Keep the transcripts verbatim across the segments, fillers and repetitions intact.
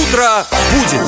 Утро будет.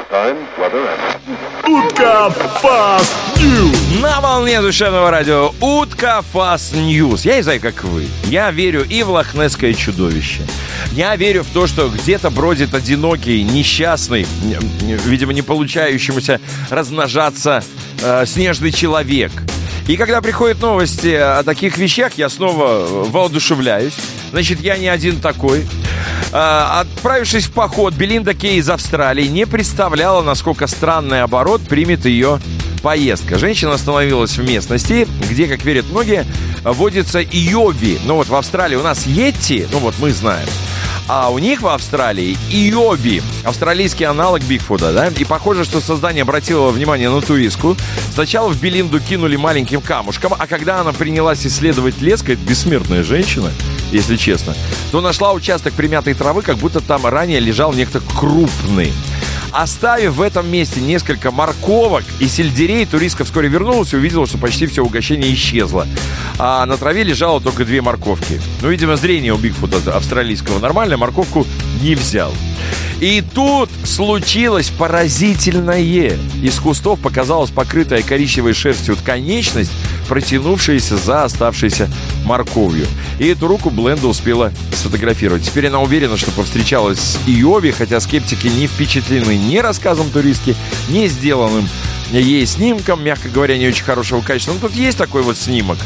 Утка Fast News. На волне душевного радио Утка Fast News. Я не знаю, как вы. Я верю и в лохнесское чудовище. Я верю в то, что где-то бродит одинокий, несчастный, видимо, не получающемуся размножаться э, снежный человек. И когда приходят новости о таких вещах, я снова воодушевляюсь. Значит, я не один такой. А, отправившись в поход, Белинда Кей из Австралии не представляла, насколько странный оборот примет ее поездка. Женщина остановилась в местности, где, как верят многие, водится иови. Ну вот в Австралии у нас йети, ну вот мы знаем. А у них в Австралии иови, австралийский аналог Бигфута, да? И похоже, что создание обратило внимание на туристку. Сначала в Белинду кинули маленьким камушком, а когда она принялась исследовать лес, какая-то бессмертная женщина, если честно, то нашла участок примятой травы, как будто там ранее лежал некто крупный. Оставив в этом месте несколько морковок и сельдерей, туристка вскоре вернулась и увидела, что почти все угощение исчезло. А на траве лежало только две морковки. Ну, видимо, зрение у Бигфута австралийского нормальное, морковку не взял. И тут случилось поразительное. Из кустов показалась покрытая коричневой шерстью конечность, протянувшаяся за оставшейся морковью. И эту руку Бленда успела сфотографировать. Теперь она уверена, что повстречалась с иови, хотя скептики не впечатлены ни рассказом туристки, ни сделанным ей снимком, мягко говоря, не очень хорошего качества. Ну, тут есть такой вот снимок.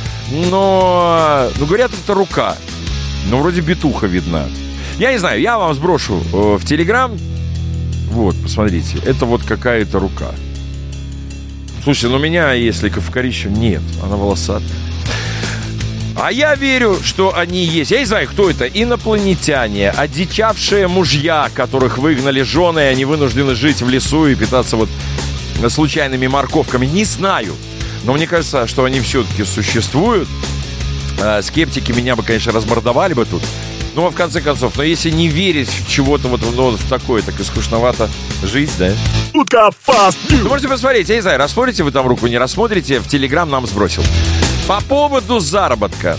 Но, ну, говорят, это рука. Ну, вроде битуха видна. Я не знаю, я вам сброшу э, в Телеграм. Вот, посмотрите. Это вот какая-то рука. Слушайте, ну у меня, если в коричневом, нет. Она волосатая. А я верю, что они есть. Я не знаю, кто это. Инопланетяне, одичавшие мужья, которых выгнали жены, и они вынуждены жить в лесу и питаться вот случайными морковками. Не знаю. Но мне кажется, что они все-таки существуют. э, Скептики меня бы, конечно, размордовали бы тут. Ну, а в конце концов, но если не верить в чего-то вот, ну, в такое, так и скучновато жить, да? Утка Fast News. Вы можете посмотреть, я не знаю, рассмотрите вы там руку, не рассмотрите, в Телеграм нам сбросил. По поводу заработка.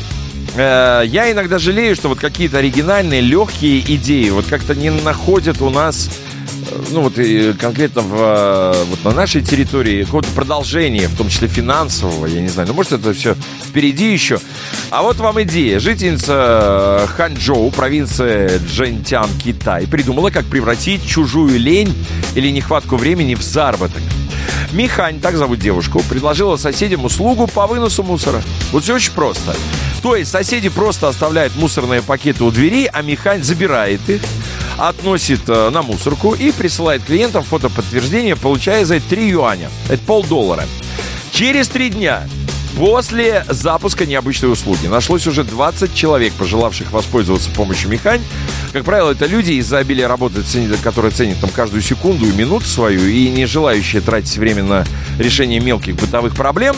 Э, я иногда жалею, что вот какие-то оригинальные, легкие идеи вот как-то не находят у нас, ну, вот и конкретно в, вот на нашей территории какого-то продолжения, в том числе финансового, я не знаю, ну, может, это все впереди еще. А вот вам идея. Жительница Ханчжоу, провинция Чжэньтян, Китай, придумала, как превратить чужую лень или нехватку времени в заработок. Михань, так зовут девушку, предложила соседям услугу по выносу мусора. Вот все очень просто. То есть соседи просто оставляют мусорные пакеты у двери, а Михань забирает их, относит э, на мусорку и присылает клиентам фотоподтверждение, получая за это три юаня. Это полдоллара. Через три дня после запуска необычной услуги нашлось уже двадцать человек, пожелавших воспользоваться помощью Михань. Как правило, это люди из-за обилия работы, которые ценят там каждую секунду и минуту свою и не желающие тратить время на решение мелких бытовых проблем.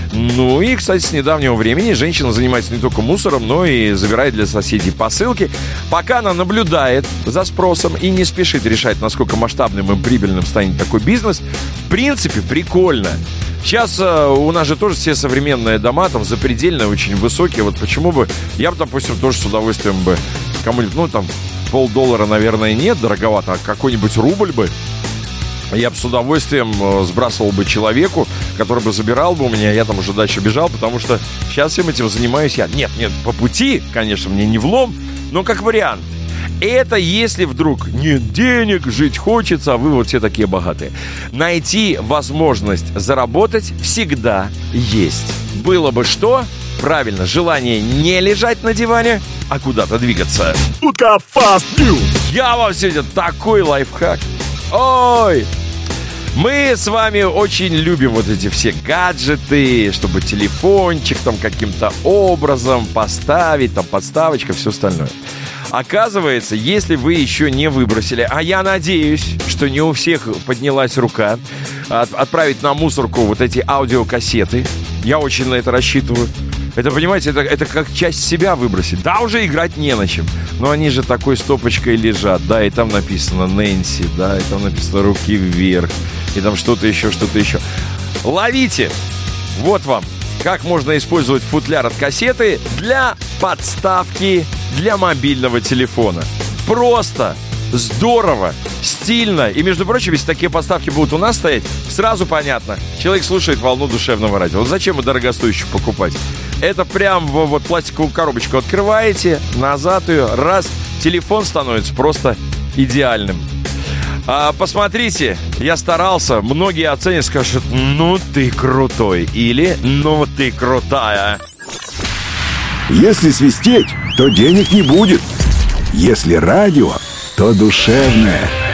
Ну и, кстати, с недавнего времени женщина занимается не только мусором, но и забирает для соседей посылки. Пока она наблюдает за спросом и не спешит решать, насколько масштабным и прибыльным станет такой бизнес, в принципе, прикольно. Сейчас э, у нас же тоже все современные дома, там, запредельные, очень высокие. Вот почему бы... Я бы, допустим, тоже с удовольствием бы кому-нибудь... Ну, там, полдоллара, наверное, нет, дороговато, а какой-нибудь рубль бы... Я бы с удовольствием сбрасывал бы человеку, который бы забирал бы у меня, я там уже дальше бежал, потому что сейчас всем этим занимаюсь я. Нет, нет, по пути, конечно, мне не влом, но как вариант. Это если вдруг нет денег, жить хочется, а вы вот все такие богатые. Найти возможность заработать всегда есть. Было бы что? Правильно, желание не лежать на диване, а куда-то двигаться. Утка Fast News. Я вам сегодня такой лайфхак. Ой! Мы с вами очень любим вот эти все гаджеты, чтобы телефончик там каким-то образом поставить, там подставочка, все остальное. Оказывается, если вы еще не выбросили, а я надеюсь, что не у всех поднялась рука, от, отправить на мусорку вот эти аудиокассеты, я очень на это рассчитываю. Это, понимаете, это, это как часть себя выбросить. Да, уже играть не на чем. Но они же такой стопочкой лежат. Да, и там написано Нэнси, да, и там написано руки вверх. И там что-то еще, что-то еще. Ловите! Вот вам, как можно использовать футляр от кассеты для подставки для мобильного телефона. Просто здорово, стильно. И, между прочим, если такие подставки будут у нас стоять, сразу понятно. Человек слушает волну душевного радио. Вот зачем его дорогостоящую покупать? Это прям вот пластиковую коробочку открываете, назад ее, раз, телефон становится просто идеальным. А, посмотрите, я старался, многие оценят, скажут: ну ты крутой, или ну ты крутая. Если свистеть, то денег не будет. Если радио, то душевное.